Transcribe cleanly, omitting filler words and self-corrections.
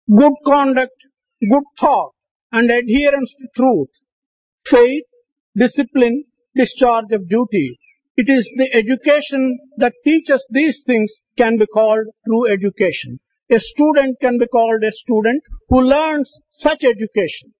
good conduct, good thought, and adherence to truth, faith, discipline, discharge of duty. It is the education that teaches these things can be called true education. A student can be called a student who learns such education.